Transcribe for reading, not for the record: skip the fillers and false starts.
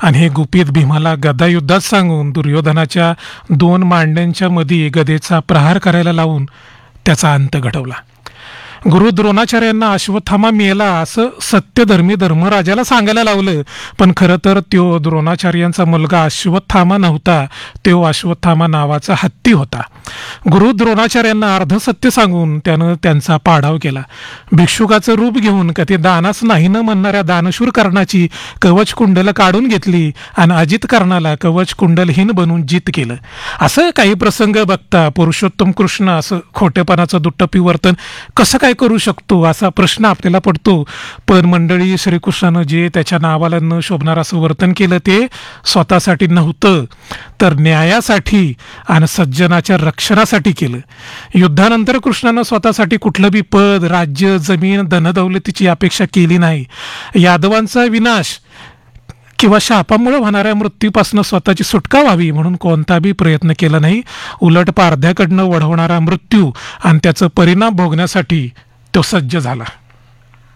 आणि हे गुपित भीमाला गदायुद्धात सांगून दुर्योधनाच्या 2 मांड्यांच्या मध्ये गदेचा प्रहार करायला लावून त्याचा अंत घडवला. गुरु द्रोणाचार्यांना अश्वत्थामा मेला असं सत्यधर्मी धर्मराजाला सांगायला लावलं, पण खरं तर तो द्रोणाचार्यांचा मुलगा अश्वत्थामा नव्हता, तो अश्वत्थामा नावाचा हत्ती होता. गुरु द्रोणाचार्यांना अर्धसत्य सांगून त्यानं त्यांचा पाडाव केला. भिक्षुकाचं रूप घेऊन कधी दानाच नाही न म्हणणाऱ्या दानशूर कर्णाची कवच कुंडल काढून घेतली आणि अजित कर्णाला कवच कुंडलहीन बनवून जित केलं. असं काही प्रसंग बघता पुरुषोत्तम कृष्ण असं खोटेपणाचं दुट्टपी वर्तन कसं काय करू शकतो असा प्रश्न आपल्याला पडतो. पण मंडळी, श्रीकृष्णानं जे त्याच्या नावाला न शोभणार असं वर्तन केलं ते स्वतःसाठी नव्हतं, तर न्यायासाठी आणि सज्जनाच्या रक्षणासाठी केलं. युद्धानंतर कृष्णानं स्वतःसाठी कुठलं बी पद, राज्य, जमीन, धनदौलतीची अपेक्षा केली नाही. यादवांचा विनाश किंवा शापामुळे होणाऱ्या मृत्यूपासून स्वतःची सुटका व्हावी म्हणून कोणता बी प्रयत्न केला नाही. उलट पारध्याकडनं वढवणारा मृत्यू आणि त्याचा परिणाम भोगण्यासाठी तो सज्ज झाला.